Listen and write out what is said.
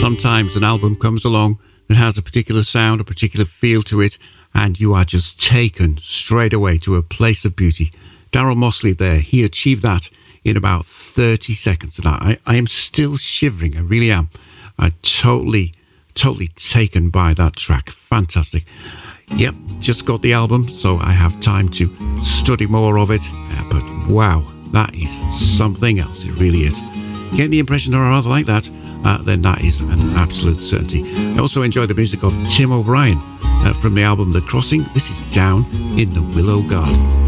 Sometimes an album comes along that has a particular sound, a particular feel to it, and you are just taken straight away to a place of beauty. Daryl Mosley there, he achieved that in about 30 seconds. And I am still shivering, I really am. I'm totally taken by that track. Fantastic. Yep, just got the album, so I have time to study more of it. But wow, that is something else. It really is. Getting the impression that I rather like that, then that is an absolute certainty. I also enjoy the music of Tim O'Brien from the album The Crossing. This is Down in the Willow Garden.